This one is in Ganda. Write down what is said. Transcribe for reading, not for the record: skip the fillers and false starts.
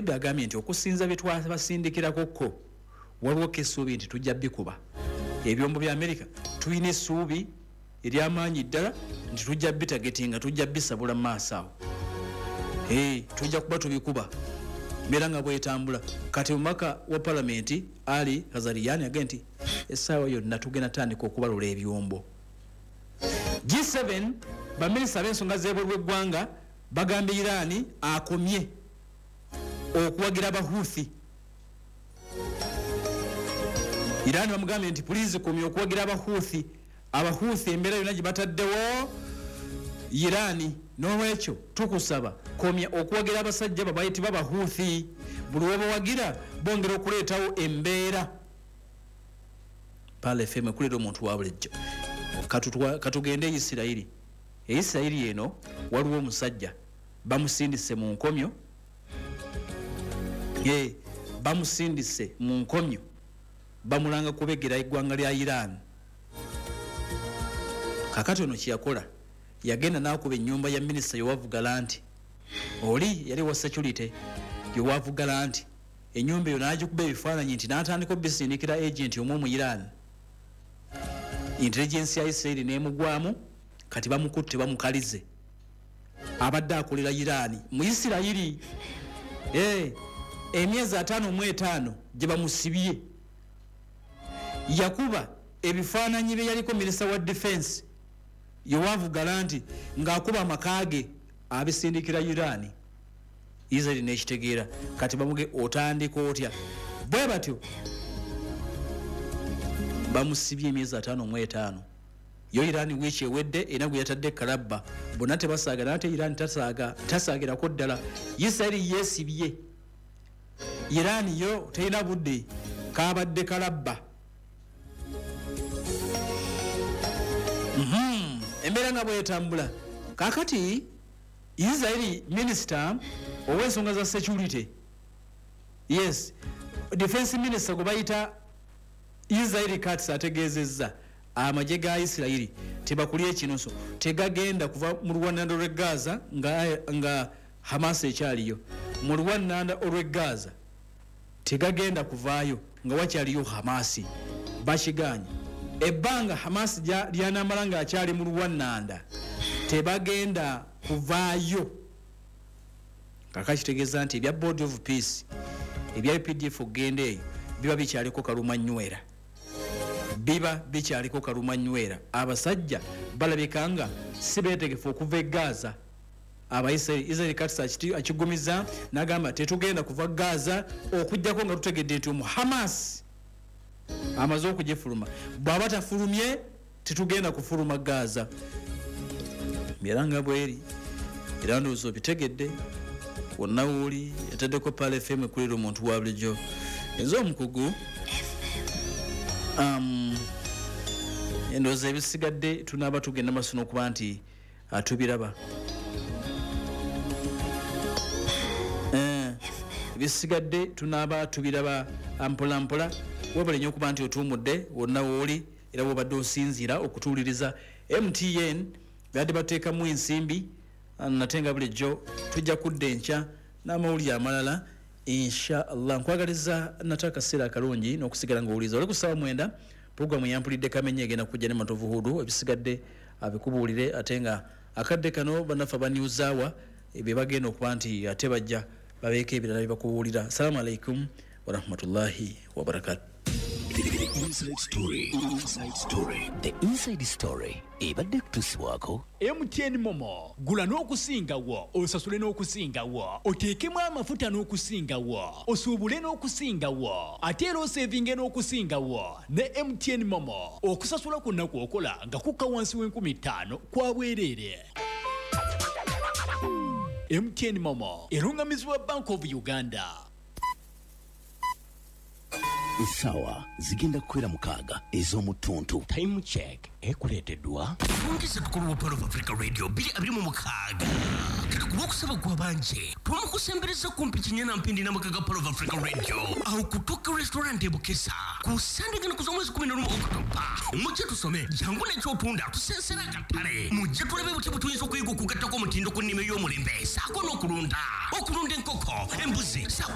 Kibbe agambye nti okusinza bye twabasindikirako ko waliwo essuubi nti tujja bikuba ebyombo bya Amerika tulina essuubi ery'amaanyi ddala nti tujja bitagetinga tujja bisabula mu maaso awo tujja kuba tubikuba mbeera nga bwetambula kati omumaka wa palamenti Ali Kazariyani agambye nti essaawa yonna tugenda tandika okubalula ebyombo. G7 baminisita b'ensonga z'ebweru bw'eggwanga bagambye Iran akomye okuwagira Abahuthi. Iran bamugambye nti pulizi komye okuwagira Abahuthi. Abahuthi embeera yonna gye bataddewo Iran n'olwekyo tukusaba komya okuwagira abasajja babayitibwa Abahuthi. Buli webawagira bongera okuleetawo embeera. Pale FM kulera omuntu wa bulijjo. Katugende Isirayiri. Isirayiri eno waliwo omusajja bamusindise mu nkomyo. Bamusindise mu nkomyo bamulanga kubegera eggwanga lya Iran. Kakati ono kyeyakola yagenda n'akuba ennyumba ya minisita Yoav Gallant. Oli yali wa security Yoav Gallant. Ennyumba eyo n'agikuba ebifaananyi nti n'atandika obisindikira agent omwo mu Iran. Intelligence ya Israel n'emugwamu kati bamukutte bamukalize. Abadde akolera Iran mu Isirayiri. Emyezi 5 mu 5 gye bamusibye. Yakuba ebifaananyi bye yaliko minisita wa defense Yoav Gallant ng'akuba amakage abisindikira Iran. Israel n'ekitegeera kati bamuge otandika otya bwe batyo bamusibye emyezi 5 mu 5. Yo Iran wiiki ewedde era gwe yatadde kalabba bonna tebasaaga nate Iran tasaagirako ddala. Israel yeesibye Iran yo terina budde kabadde kalabba. Embeera nga bwetambula kakati Israel minister ow'ensonga za security defense minister gwe bayita Israel Katz ategeezezza amagye ga Isirayiri tebakulye ekinoso tegagenda kuva mu luwannanda olw'e Gaza nga Hamas ekyaliyo. Mu luwannanda olw'e Gaza tegagenda kuvaayo nga wakyaliyo Hamas. Bakiganye ebbanga Hamas lyanamala nga akyali mu luwannanda tebagenda kuvaayo. Kakati kitegeeza nti ebya Board of Peace ebya UPDF okugenda eyo biba bikyaliko kalumanywera. Abasajja balabika nga si beetegefu okuva e Gaza. Israel Katz akigumiza n'agamba tetugenda kuva Gaza okujjako nga tutegedde nti Hamas amaze okugifuluma. Bw'aba tafulumye tetugenda kufuluma Gaza. Miranga bweri era ndowooza obitegedde wonna wuli yataddeko Pale FM kulira omuntu wa bulijjo ez'omukugu. Endowooza ebisigadde tunaaba tugenda maaso n'okuba nti tubiraba. Ebisigadde tunaaba tubiraba mpola mpola. Webale nnyo okuba nti otuumudde wonna w'oli era bw'obadde osinziira okutuuliriza MTN badde bateekamu ensimbi nate nga bulijjo tujja kudda enkya n'amawulire amalala insha Allah. Nkwagaliza nate akaseera akalungi n'okusigala ng'owuliza. Oli ku ssaawa 9 pulogulaamu yampulidde Kamenyi egenda kujja ne Matovu Hudu ebisigadde abikubuulire ate nga akadde kano bannaffe aba News Hour bye bagenda okuba nti ate bajja babeeko ebirala bye bakubuulira. Assalamu alaikum wa rahmatullahi wa barakatuh. Inside Story. The Inside Story ebadde kutusibwako MTN Momo. Gula n'okusingawo, osasule n'okusingawo, oteekemu amafuta n'okusingawo, osuubule n'okusingawo, ate era osevinge n'okusingawo ne MTN Momo. Okusasula kwonna kw'okola nga kukka wansi w'5,000 kwa bwereere. MTN Momo erungamizibwa Bank of Uganda. Sawa zigenda kukwera mukaaga ez'omutuntu. Time check ekuleeteddwa Ongeze tukulu Palo of Africa Radio bili abiri mu mukaaga. Kati okusaba gwa banje tumukusembereza kumpi kinyana mpindi na mukaaga Palo of Africa Radio au kutoka restaurant ebukesa kusandika ku mwezi 11 Oktoba. Mujje tusome jangu n'ekyotunda tusensera katale. Mujje tulebe buti butuyinza okuyiga okugattako omutindo ku nnime y'omulembe saako n'okulunda enkoko embuzi